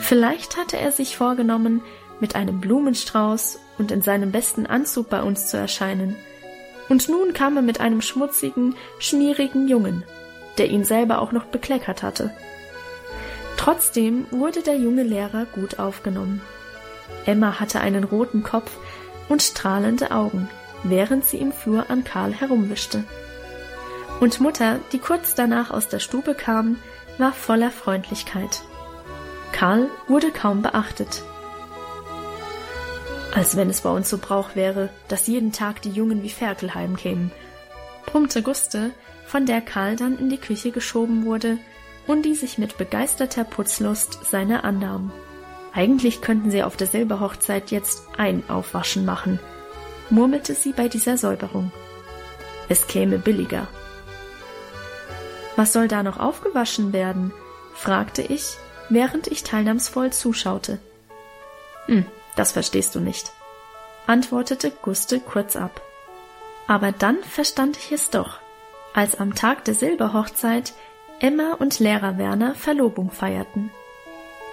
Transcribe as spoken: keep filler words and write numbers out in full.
Vielleicht hatte er sich vorgenommen, mit einem Blumenstrauß und in seinem besten Anzug bei uns zu erscheinen. Und nun kam er mit einem schmutzigen, schmierigen Jungen, der ihn selber auch noch bekleckert hatte. Trotzdem wurde der junge Lehrer gut aufgenommen. Emma hatte einen roten Kopf und strahlende Augen, während sie im Flur an Karl herumwischte. Und Mutter, die kurz danach aus der Stube kam, war voller Freundlichkeit. Karl wurde kaum beachtet. Als wenn es bei uns so Brauch wäre, dass jeden Tag die Jungen wie Ferkel heimkämen, brummte Guste, von der Karl dann in die Küche geschoben wurde und die sich mit begeisterter Putzlust seiner annahm. Eigentlich könnten sie auf der Silberhochzeit jetzt ein Aufwaschen machen, murmelte sie bei dieser Säuberung. Es käme billiger. Was soll da noch aufgewaschen werden? Fragte ich, während ich teilnahmsvoll zuschaute. Hm, das verstehst du nicht, antwortete Guste kurz ab. Aber dann verstand ich es doch, als am Tag der Silberhochzeit Emma und Lehrer Werner Verlobung feierten.